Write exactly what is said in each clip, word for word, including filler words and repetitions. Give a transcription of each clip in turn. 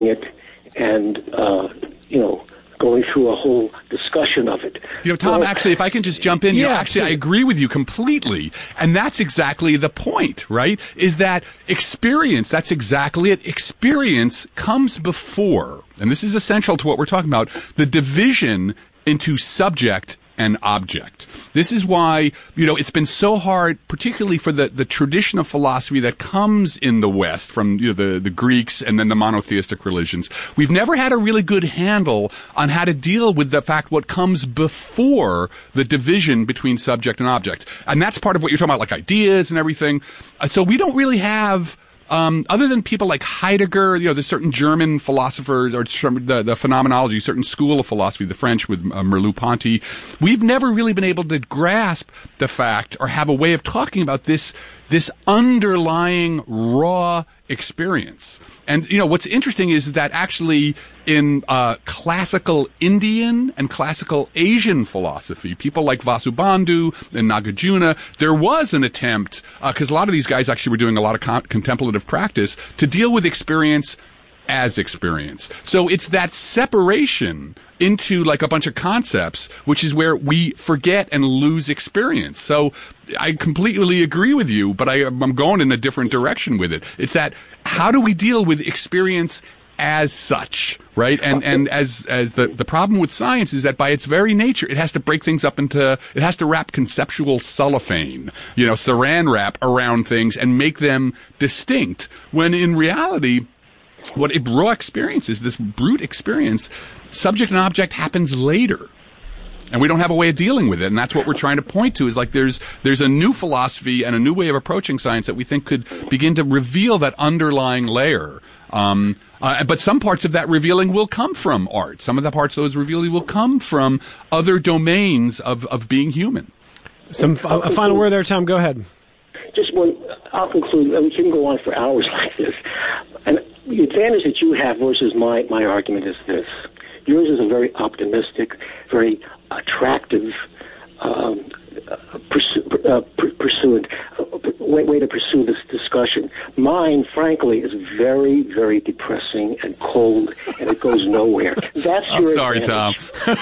it and, uh, you know, going through a whole discussion of it. You know, Tom, well, actually, if I can just jump in, yeah, you know, actually, I agree with you completely. And that's exactly the point, right? Is that experience, that's exactly it. Experience comes before, and this is essential to what we're talking about, the division into subject and object. This is why, you know, it's been so hard, particularly for the, the tradition of philosophy that comes in the West from, you know, the, the Greeks and then the monotheistic religions. We've never had a really good handle on how to deal with the fact what comes before the division between subject and object. And that's part of what you're talking about, like ideas and everything. Uh, so we don't really have... Um, other than people like Heidegger, you know, there's certain German philosophers or the, the phenomenology, certain school of philosophy, the French with uh, Merleau-Ponty, we've never really been able to grasp the fact or have a way of talking about this, this underlying raw experience. And, you know, what's interesting is that actually in uh, classical Indian and classical Asian philosophy, people like Vasubandhu and Nagarjuna, there was an attempt, because uh, a lot of these guys actually were doing a lot of con- contemplative practice, to deal with experience as experience. So it's that separation into like a bunch of concepts, which is where we forget and lose experience. So I completely agree with you, but I, I'm going in a different direction with it. It's that, how do we deal with experience as such, right? And and as as the, the problem with science is that by its very nature, it has to break things up into, it has to wrap conceptual cellophane, you know, saran wrap around things and make them distinct, when in reality, what a raw experience is, this brute experience, subject and object happens later. And we don't have a way of dealing with it. And that's what we're trying to point to, is like there's there's a new philosophy and a new way of approaching science that we think could begin to reveal that underlying layer. Um, uh, but some parts of that revealing will come from art. Some of the parts of those revealing will come from other domains of, of being human. Some a final word there, Tom. Go ahead. Just one, I'll conclude. We can go on for hours like this. And the advantage that you have versus my, my argument is this. Yours is a very optimistic, very attractive um, pursue, uh, pursuant uh, way, way to pursue this discussion. Mine, frankly, is very, very depressing and cold, and it goes nowhere. That's I'm your sorry, advantage.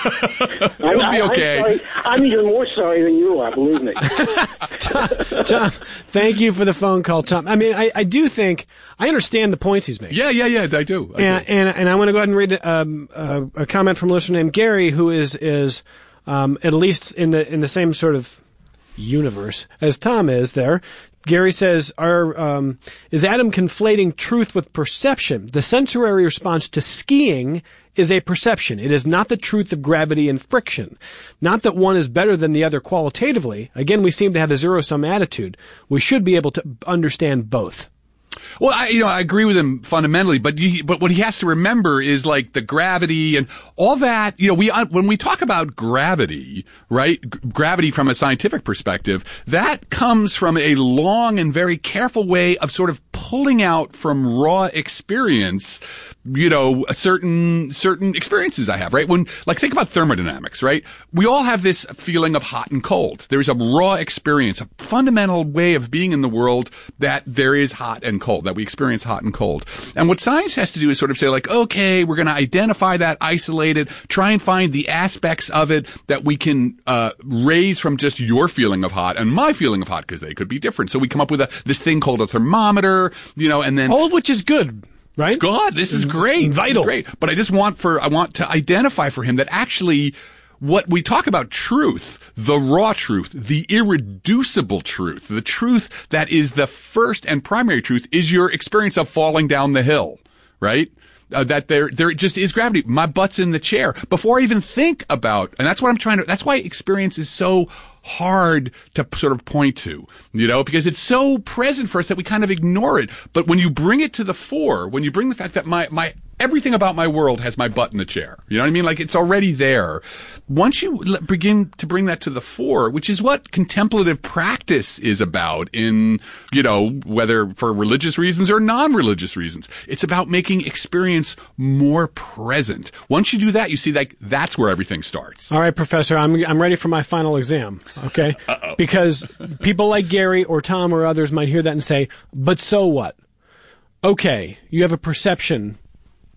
Tom. It'll I, be okay. I'm, sorry. I'm even more sorry than you are, believe me. Tom, Tom, thank you for the phone call, Tom. I mean, I, I do think I understand the points he's making. Yeah, yeah, yeah, I do. I and, do. and and I want to go ahead and read um, uh, a comment from a listener named Gary, who is is um, at least in the in the same sort of universe as Tom is there. Gary says, "Are um, is Adam conflating truth with perception? The sensory response to skiing is a perception. It is not the truth of gravity and friction. Not that one is better than the other qualitatively. Again, we seem to have a zero-sum attitude. We should be able to understand both." Well, I, you know, I agree with him fundamentally, but you, but what he has to remember is like the gravity and all that. You know, we when we talk about gravity, right? G- gravity from a scientific perspective, that comes from a long and very careful way of sort of pulling out from raw experience, you know, a certain certain experiences I have, right? When, like, think about thermodynamics, right? We all have this feeling of hot and cold. There's a raw experience, a fundamental way of being in the world that there is hot and cold, that we experience hot and cold. And what science has to do is sort of say, like, okay, we're going to identify that, isolate it, try and find the aspects of it that we can uh raise from just your feeling of hot and my feeling of hot, because they could be different. So we come up with a this thing called a thermometer, you know, and then all of which is good. Right? It's good. This is great. Vital. This is great. But I just want for, I want to identify for him that actually what we talk about truth, the raw truth, the irreducible truth, the truth that is the first and primary truth is your experience of falling down the hill, right? Uh, that there, there just is gravity. My butt's in the chair before I even think about, and that's what I'm trying to, that's why experience is so hard to sort of point to, you know, because it's so present for us that we kind of ignore it. But when you bring it to the fore, when you bring the fact that my, my, everything about my world has my butt in the chair, you know what I mean? Like it's already there. Once you l- begin to bring that to the fore, which is what contemplative practice is about in, you know, whether for religious reasons or non-religious reasons, it's about making experience more present. Once you do that, you see like that's where everything starts. All right, Professor, I'm I'm ready for my final exam, okay? Uh-oh. Because people like Gary or Tom or others might hear that and say, but so what? Okay, you have a perception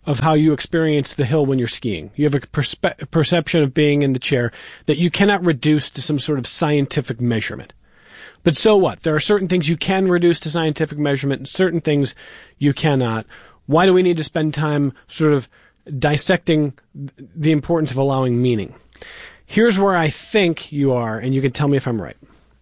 of how you experience the hill when you're skiing. You have a perspe- perception of being in the chair that you cannot reduce to some sort of scientific measurement. But so what? There are certain things you can reduce to scientific measurement and certain things you cannot. Why do we need to spend time sort of dissecting the importance of allowing meaning? Here's where I think you are, and you can tell me if I'm right.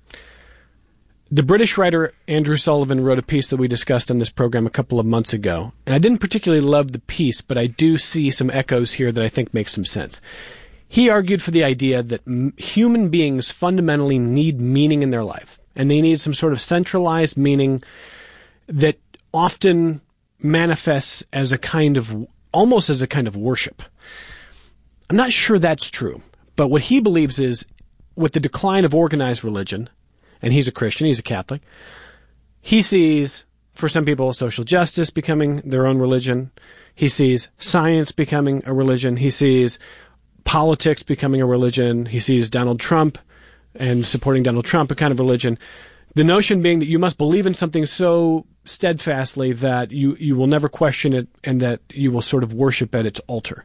The British writer Andrew Sullivan wrote a piece that we discussed on this program a couple of months ago, and I didn't particularly love the piece, but I do see some echoes here that I think make some sense. He argued for the idea that m- human beings fundamentally need meaning in their life, and they need some sort of centralized meaning that often manifests as a kind of, almost as a kind of worship. I'm not sure that's true, but what he believes is, with the decline of organized religion, and he's a Christian, he's a Catholic, he sees, for some people, social justice becoming their own religion. He sees science becoming a religion. He sees politics becoming a religion. He sees Donald Trump and supporting Donald Trump a kind of religion. The notion being that you must believe in something so steadfastly that you, you will never question it and that you will sort of worship at its altar.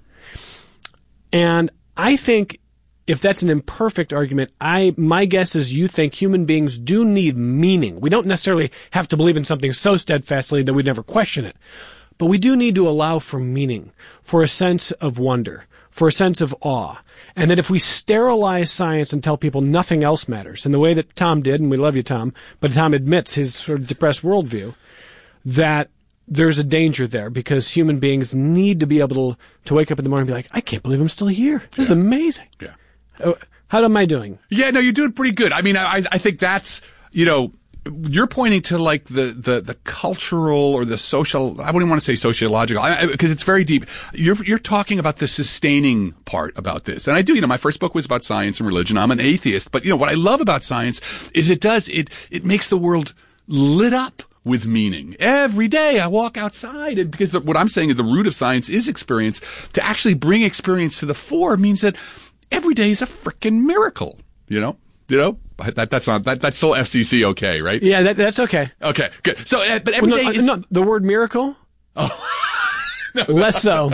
And I think if that's an imperfect argument, I my guess is you think human beings do need meaning. We don't necessarily have to believe in something so steadfastly that we never question it. But we do need to allow for meaning, for a sense of wonder, for a sense of awe. And that if we sterilize science and tell people nothing else matters, in the way that Tom did, and we love you, Tom, but Tom admits his sort of depressed worldview, that there's a danger there because human beings need to be able to, to wake up in the morning and be like, I can't believe I'm still here. This yeah. is amazing. Yeah. How am I doing? Yeah, no, you're doing pretty good. I mean, I, I think that's, you know, you're pointing to like the, the, the cultural or the social, I wouldn't want to say sociological, because it's very deep. You're, you're talking about the sustaining part about this. And I do, you know, my first book was about science and religion. I'm an atheist, but you know, what I love about science is it does, it, it makes the world lit up with meaning. Every day I walk outside, and because the, what I'm saying is the root of science is experience. To actually bring experience to the fore means that every day is a frickin' miracle, you know? You know? That, that's not, that, that's still F C C okay, right? Yeah, that, that's okay. Okay, good. So, uh, but every well, no, day is... No, the word miracle? Oh. no. Less so.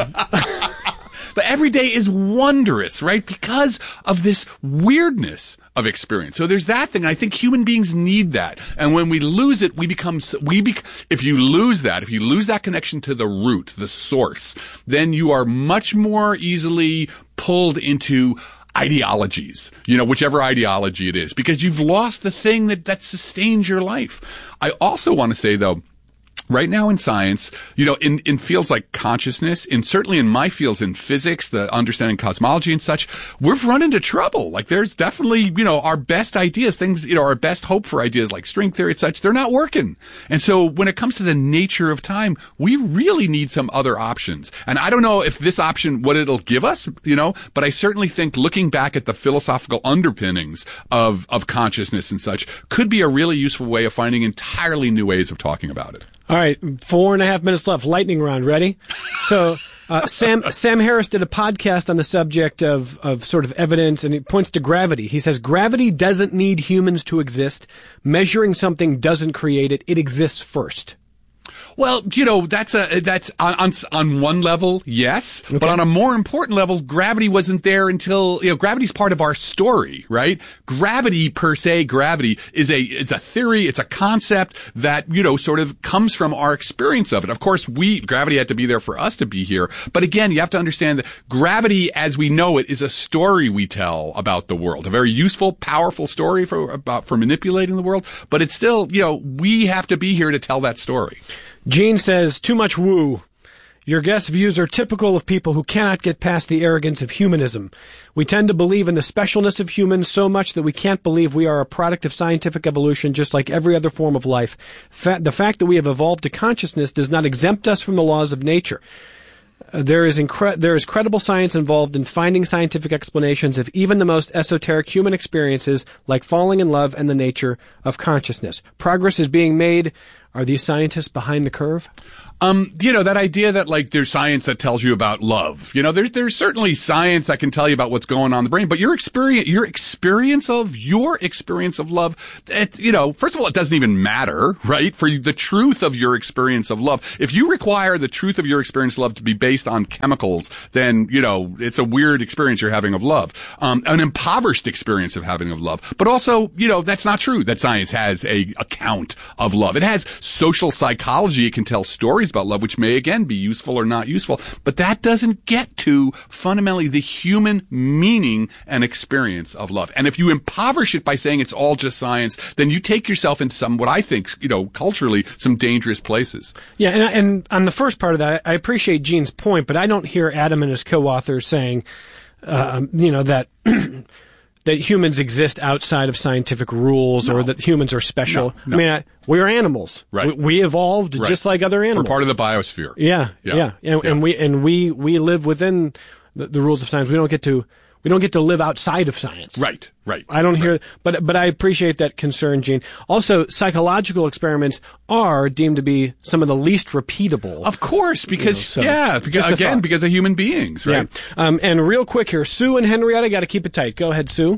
But every day is wondrous, right? Because of this weirdness of experience. So there's that thing. I think human beings need that. And when we lose it, we become, we bec- if you lose that, if you lose that connection to the root, the source, then you are much more easily pulled into ideologies, you know, whichever ideology it is, because you've lost the thing that, that sustains your life. I also want to say, though, right now in science, you know, in, in fields like consciousness, and certainly in my fields in physics, the understanding cosmology and such, we've run into trouble. Like there's definitely, you know, our best ideas, things, you know, our best hope for ideas like string theory and such, they're not working. And so when it comes to the nature of time, we really need some other options. And I don't know if this option, what it'll give us, you know, but I certainly think looking back at the philosophical underpinnings of, of consciousness and such could be a really useful way of finding entirely new ways of talking about it. All right, four and a half minutes left. Lightning round. Ready? So, uh, Sam Sam Harris did a podcast on the subject of of sort of evidence, and he points to gravity. He says gravity doesn't need humans to exist. Measuring something doesn't create it; it exists first. Well, you know, that's a, that's on, on, on one level, yes. Okay. But on a more important level, gravity wasn't there until, you know, gravity's part of our story, right? Gravity per se, gravity is a, it's a theory, it's a concept that, you know, sort of comes from our experience of it. Of course, we, gravity had to be there for us to be here. But again, you have to understand that gravity as we know it is a story we tell about the world. A very useful, powerful story for, about, for manipulating the world. But it's still, you know, we have to be here to tell that story. Gene says, too much woo. Your guest's views are typical of people who cannot get past the arrogance of humanism. We tend to believe in the specialness of humans so much that we can't believe we are a product of scientific evolution just like every other form of life. Fa- the fact that we have evolved to consciousness does not exempt us from the laws of nature. Uh, there is incre- there is credible science involved in finding scientific explanations of even the most esoteric human experiences like falling in love and the nature of consciousness. Progress is being made. Are these scientists behind the curve? Um, you know, that idea that like there's science that tells you about love. You know, there's there's certainly science that can tell you about what's going on in the brain, but your experience, your experience of your experience of love, it, you know, first of all, it doesn't even matter, right? For the truth of your experience of love, if you require the truth of your experience of love to be based on chemicals, then you know it's a weird experience you're having of love, um, an impoverished experience of having of love. But also, you know, that's not true. That science has a account of love. It has social psychology. It can tell stories about love, which may again be useful or not useful, but that doesn't get to fundamentally the human meaning and experience of love. And if you impoverish it by saying it's all just science, then you take yourself into some, what I think, you know, culturally, some dangerous places. Yeah, and, and on the first part of that, I appreciate Gene's point, but I don't hear Adam and his co-authors saying, uh, you know, that that humans exist outside of scientific rules, no. or that humans are special. No, no. I mean, I, we are animals. Right. We, we evolved right. just like other animals. We're part of the biosphere. Yeah, yeah, yeah. And, yeah. and we and we we live within the, the rules of science. We don't get to we don't get to live outside of science. Right. Right. I don't right. hear, but but I appreciate that concern, Gene. Also, psychological experiments are deemed to be some of the least repeatable. Of course, because you know, so, yeah, because again, thought. because of human beings, right? Yeah. Um, and real quick here, Sue and Henrietta, got to keep it tight. Go ahead, Sue.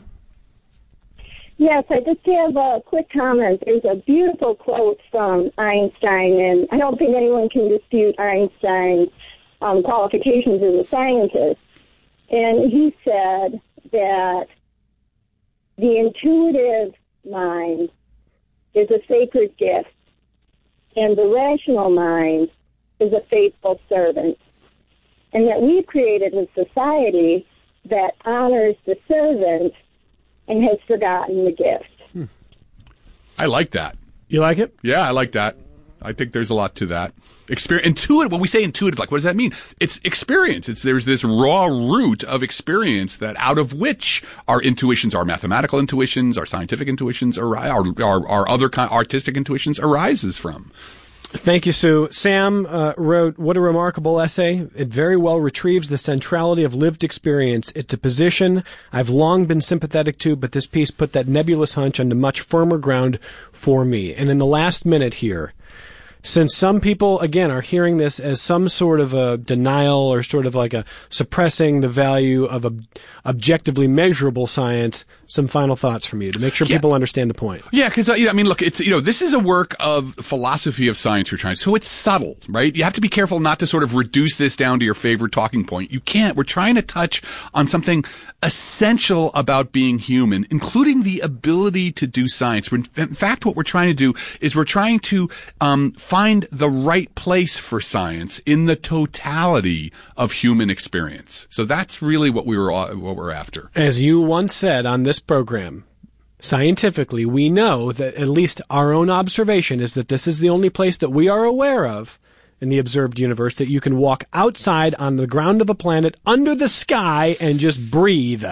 Yes, I just have a quick comment. There's a beautiful quote from Einstein, and I don't think anyone can dispute Einstein's um, qualifications as a scientist. And he said that the intuitive mind is a sacred gift, and the rational mind is a faithful servant. And that we've created a society that honors the servant and has forgotten the gift. Hmm. I like that. You like it? Yeah, I like that. I think there's a lot to that. Experience, intuitive. When we say intuitive, like, what does that mean? It's experience. It's there's this raw root of experience that out of which our intuitions, our mathematical intuitions, our scientific intuitions, our our, our other kind, artistic intuitions arises from. Thank you, Sue. Sam uh, wrote, what a remarkable essay. It very well retrieves the centrality of lived experience. It's a position I've long been sympathetic to, but this piece put that nebulous hunch onto much firmer ground for me. And in the last minute here, since some people, again, are hearing this as some sort of a denial or sort of like a suppressing the value of ob- objectively measurable science, some final thoughts from you to make sure yeah. people understand the point. Yeah, because, uh, you know, I mean, look, it's, you know, this is a work of philosophy of science you're trying, so it's subtle, right? You have to be careful not to sort of reduce this down to your favorite talking point. You can't. We're trying to touch on something essential about being human, including the ability to do science. In fact, what we're trying to do is we're trying to um, find the right place for science in the totality of human experience. So that's really what we were what we're after. As you once said on this program, scientifically, we know that at least our own observation is that this is the only place that we are aware of in the observed universe that you can walk outside on the ground of a planet under the sky and just breathe.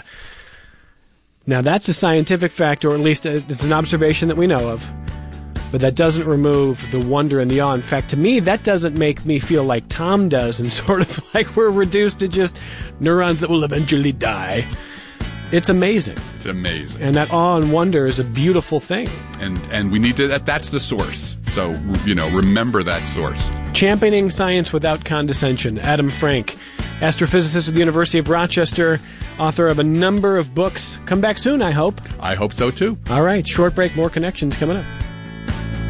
Now, that's a scientific fact, or at least it's an observation that we know of. But that doesn't remove the wonder and the awe. In fact, to me, that doesn't make me feel like Tom does and sort of like we're reduced to just neurons that will eventually die. It's amazing. It's amazing. And that awe and wonder is a beautiful thing. And and we need to, that, that's the source. So, you know, remember that source. Championing science without condescension. Adam Frank, astrophysicist at the University of Rochester, author of a number of books. Come back soon, I hope. I hope so, too. All right, short break, more connections coming up.